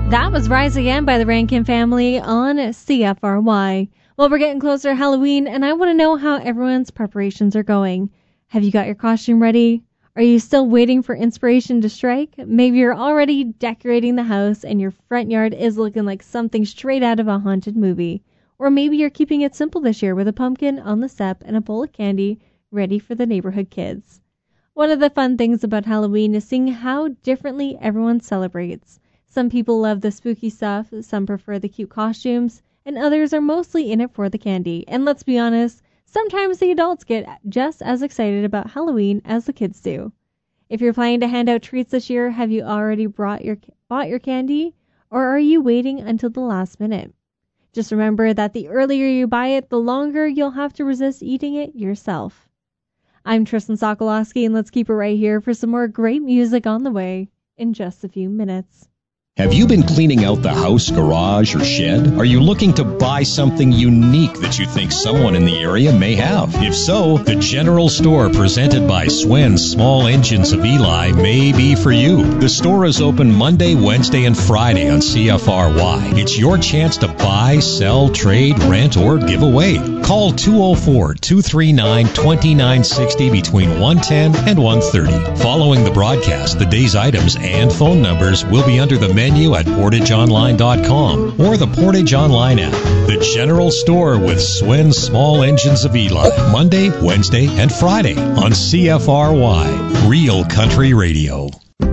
That was Rise Again by the Rankin Family on CFRY. Well, we're getting closer to Halloween, and I want to know how everyone's preparations are going. Have you got your costume ready? Are you still waiting for inspiration to strike? Maybe you're already decorating the house and your front yard is looking like something straight out of a haunted movie. Or maybe you're keeping it simple this year with a pumpkin on the step and a bowl of candy ready for the neighborhood kids. One of the fun things about Halloween is seeing how differently everyone celebrates. Some people love the spooky stuff, some prefer the cute costumes, and others are mostly in it for the candy. And let's be honest, sometimes the adults get just as excited about Halloween as the kids do. If you're planning to hand out treats this year, have you already bought your candy? Or are you waiting until the last minute? Just remember that the earlier you buy it, the longer you'll have to resist eating it yourself. I'm Tristan Sokolowski, and let's keep it right here for some more great music on the way in just a few minutes. Have you been cleaning out the house, garage, or shed? Are you looking to buy something unique that you think someone in the area may have? If so, the General Store presented by Swen's Small Engines of Eli may be for you. The store is open Monday, Wednesday, and Friday on CFRY. It's your chance to buy, sell, trade, rent, or give away. Call 204-239-2960 between 1:10 and 1:30. Following the broadcast, the day's items and phone numbers will be under the menu at PortageOnline.com or the Portage Online app. The General Store with Swen's Small Engines of Eli. Monday, Wednesday, and Friday on CFRY. Real Country Radio.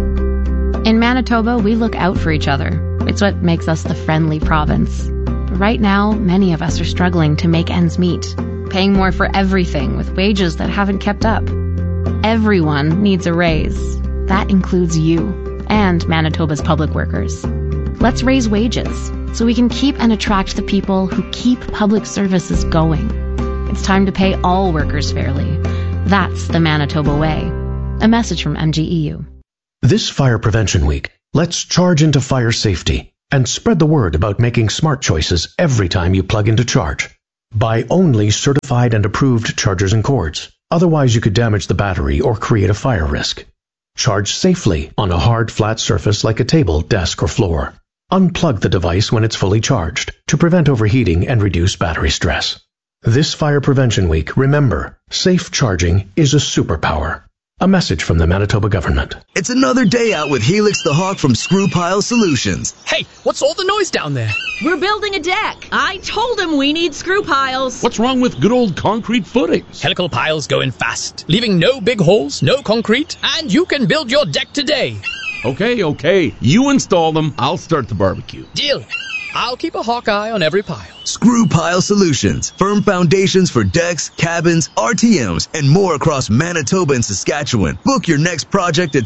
In Manitoba, we look out for each other. It's what makes us the friendly province. But right now, many of us are struggling to make ends meet, paying more for everything with wages that haven't kept up. Everyone needs a raise. That includes you and Manitoba's public workers. Let's raise wages so we can keep and attract the people who keep public services going. It's time to pay all workers fairly. That's the Manitoba way. A message from MGEU. This Fire Prevention Week, let's charge into fire safety and spread the word about making smart choices every time you plug into charge. Buy only certified and approved chargers and cords. Otherwise, you could damage the battery or create a fire risk. Charge safely on a hard, flat surface like a table, desk, or floor. Unplug the device when it's fully charged to prevent overheating and reduce battery stress. This Fire Prevention Week, remember, safe charging is a superpower. A message from the Manitoba government. It's another day out with Helix the Hawk from Screw Pile Solutions. Hey, what's all the noise down there? We're building a deck. I told him we need screw piles. What's wrong with good old concrete footings? Helical piles go in fast, leaving no big holes, no concrete, and you can build your deck today. Okay. You install them, I'll start the barbecue. Deal. I'll keep a hawk eye on every pile. Screw Pile Solutions. Firm foundations for decks, cabins, RTMs, and more across Manitoba and Saskatchewan. Book your next project at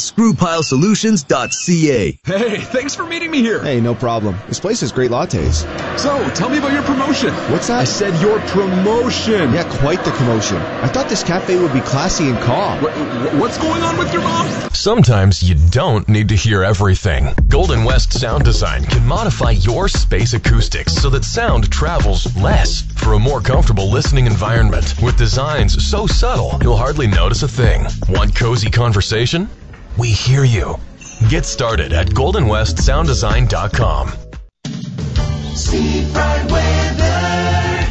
screwpilesolutions.ca. Hey, thanks for meeting me here. Hey, no problem. This place has great lattes. So, tell me about your promotion. What's that? I said your promotion. Yeah, quite the commotion. I thought this cafe would be classy and calm. What's going on with your mom? Sometimes you don't need to hear everything. Golden West Sound Design can modify your space acoustics so that sound travels less for a more comfortable listening environment with designs so subtle you'll hardly notice a thing. Want cozy conversation? We hear you. Get started at goldenwestsounddesign.com. Seafront weather.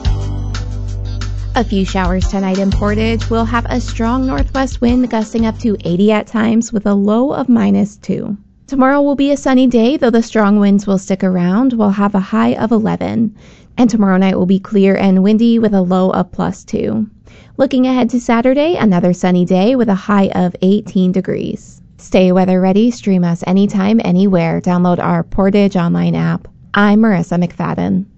A few showers tonight in Portage. We'll have a strong northwest wind gusting up to 80 at times with a low of -2. Tomorrow will be a sunny day, though the strong winds will stick around. We'll have a high of 11. And tomorrow night will be clear and windy with a low of +2. Looking ahead to Saturday, another sunny day with a high of 18 degrees. Stay weather ready. Stream us anytime, anywhere. Download our Portage Online app. I'm Marissa McFadden.